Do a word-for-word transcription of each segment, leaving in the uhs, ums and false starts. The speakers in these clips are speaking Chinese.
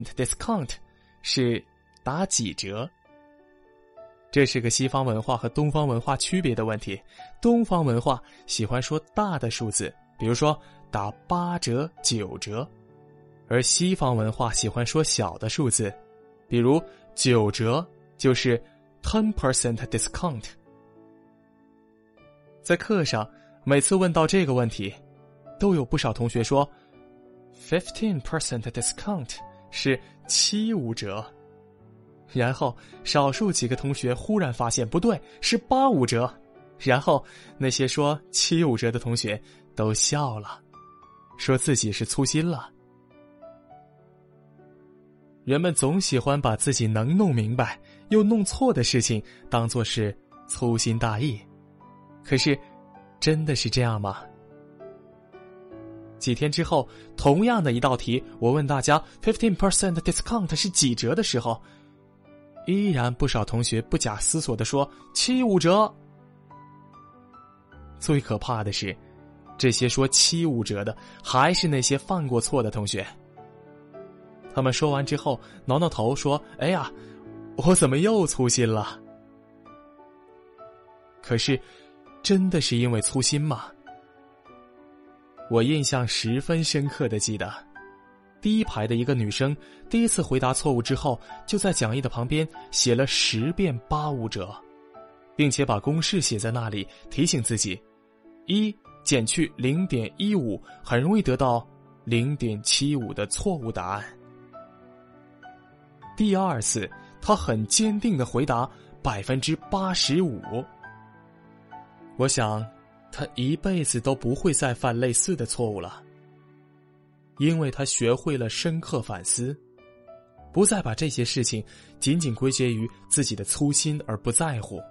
discount 是打几折。这是个西方文化和东方文化区别的问题。东方文化喜欢说大的数字，比如说打八折、九折，而西方文化喜欢说小的数字，比如九折就是 ten percent discount。 在课上每次问到这个问题，都有不少同学说 fifteen percent discount 是七五折，然后少数几个同学忽然发现不对，是八五折，然后那些说七五折的同学都笑了，说自己是粗心了。人们总喜欢把自己能弄明白又弄错的事情当作是粗心大意，可是真的是这样吗？几天之后，同样的一道题，我问大家 fifteen percent discount 是几折的时候，依然不少同学不假思索地说七五折。最可怕的是，这些说七五折的还是那些犯过错的同学。他们说完之后挠挠头说，哎呀，我怎么又粗心了？可是真的是因为粗心吗？我印象十分深刻地记得，第一排的一个女生第一次回答错误之后，就在讲义的旁边写了十遍八五折，并且把公式写在那里，提醒自己一减去 零点一五 很容易得到 零点七五 的错误答案。第二次她很坚定地回答 百分之八十五。 我想她一辈子都不会再犯类似的错误了，因为她学会了深刻反思，不再把这些事情仅仅归结于自己的粗心而不在乎。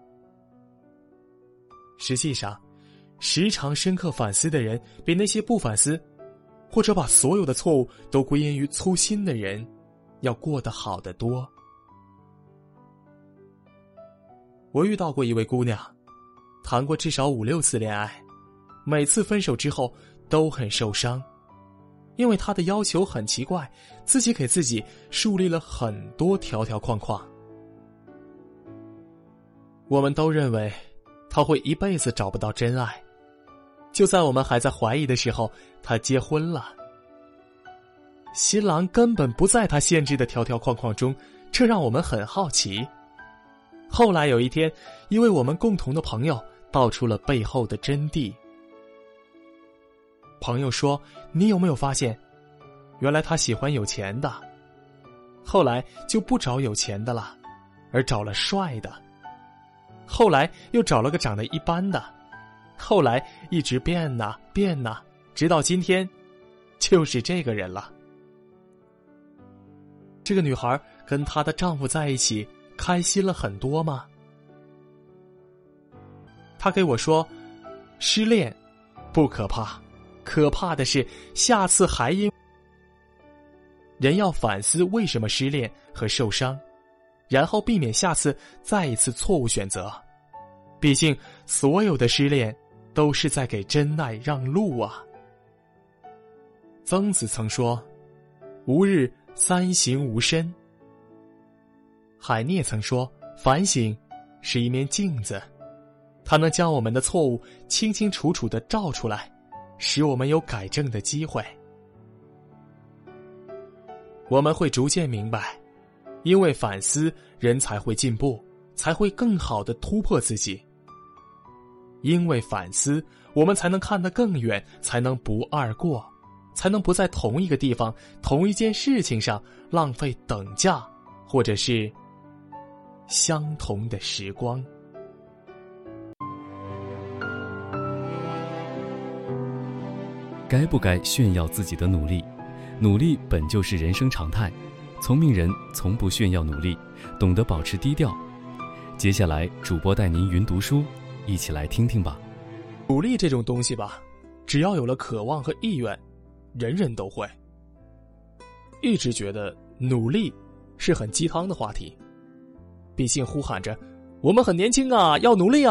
实际上，时常深刻反思的人，比那些不反思，或者把所有的错误都归因于粗心的人，要过得好得多。我遇到过一位姑娘，谈过至少五六次恋爱，每次分手之后都很受伤，因为她的要求很奇怪，自己给自己树立了很多条条框框。我们都认为她会一辈子找不到真爱，就在我们还在怀疑的时候，她结婚了。新郎根本不在她限制的条条框框中，这让我们很好奇。后来有一天，一位我们共同的朋友道出了背后的真谛。朋友说，你有没有发现，原来他喜欢有钱的，后来就不找有钱的了，而找了帅的，后来又找了个长得一般的，后来一直变呐变呐，直到今天就是这个人了。这个女孩跟她的丈夫在一起开心了很多吗？她给我说，失恋不可怕，可怕的是下次还因。人要反思为什么失恋和受伤，然后避免下次再一次错误选择。毕竟所有的失恋都是在给真爱让路啊。曾子曾说，吾日三省吾身。海涅曾说，反省是一面镜子，它能将我们的错误清清楚楚地照出来，使我们有改正的机会。我们会逐渐明白，因为反思，人才会进步，才会更好地突破自己。因为反思，我们才能看得更远，才能不二过，才能不在同一个地方、同一件事情上浪费等价，或者是相同的时光。 该不该炫耀自己的努力？努力本就是人生常态，聪明人从不炫耀努力，懂得保持低调。接下来，主播带您云读书，一起来听听吧。 努力这种东西吧，只要有了渴望和意愿，人人都会。一直觉得努力是很鸡汤的话题，毕竟呼喊着我们很年轻啊，要努力啊。